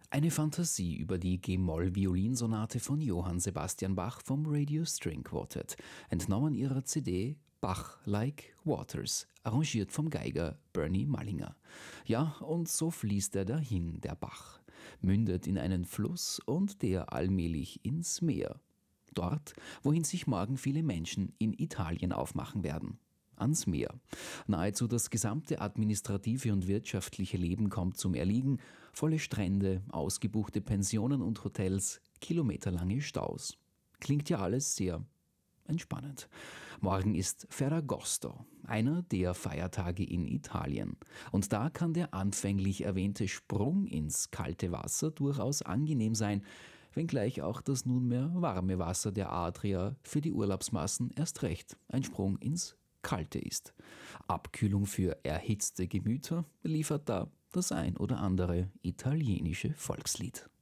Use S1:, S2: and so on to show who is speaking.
S1: Eine Fantasie über die G-Moll-Violinsonate von Johann Sebastian Bach vom Radio String Quartet, entnommen ihrer CD Bach Like Waters, arrangiert vom Geiger Bernie Mallinger. Ja, und so fließt er dahin, der Bach, mündet in einen Fluss und der allmählich ins Meer. Dort, wohin sich morgen viele Menschen in Italien aufmachen werden. Ans Meer. Nahezu das gesamte administrative und wirtschaftliche Leben kommt zum Erliegen, volle Strände, ausgebuchte Pensionen und Hotels, kilometerlange Staus. Klingt ja alles sehr entspannend. Morgen ist Ferragosto, einer der Feiertage in Italien. Und da kann der anfänglich erwähnte Sprung ins kalte Wasser durchaus angenehm sein, wenngleich auch das nunmehr warme Wasser der Adria für die Urlaubsmassen erst recht ein Sprung ins Kalte ist. Abkühlung für erhitzte Gemüter liefert da das ein oder andere italienische Volkslied.